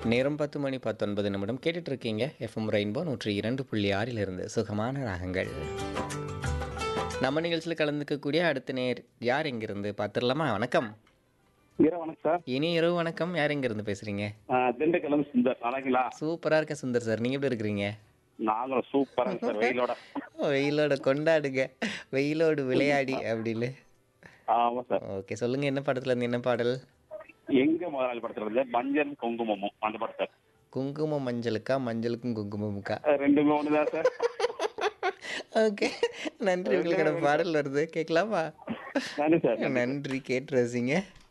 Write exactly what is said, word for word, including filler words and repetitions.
நேரம் பத்து மணி பத்தொன்பது நிமிடம் கேட்டுட்டு இருக்கீங்க எஃப்எம் ரெயின்போ நூற்றி இரண்டு புள்ளி ஆறிலிருந்து சுகமான ராகங்கள். நம்ம நிகழ்ச்சியில் கலந்துக்கக்கூடிய அடுத்த நேர் யார் எங்கிருந்து பார்த்துடலாமா? வணக்கம். இரவு வணக்கம் சார். இனி இரவு வணக்கம். யார் எங்கிருந்து பேசுறீங்க? ஆ, திண்டுக்கல்ல சுந்தர். நல்லாங்களா? சூப்பரா இருக்க சுந்தர் சார். நீங்க எப்படி இருக்கிறீங்க? நாங்களும் சூப்பராங்க சார். வெயிலோட வெயிலோட கொண்டாடுங்க, வெயிலோடு விளையாடி அப்படின்னு. ஆமா சார். ஓகே, சொல்லுங்க என்ன படத்துல இருந்து என்ன பாடல்? எங்க முதலாளி படத்துல இருந்து மஞ்சள் குங்குமமும் அந்த படம் சார். குங்குமம் மஞ்சளுக்கா, மஞ்சளுக்கும் குங்குமமுக்கா? ரெண்டுமே ஒண்ணுதான் சார். ஓகே, நன்றி. உங்களுக்கான பாடல் வருது, கேட்கலாமா? நன்றி சார். நன்றி, கேட்டு ரசிங்க.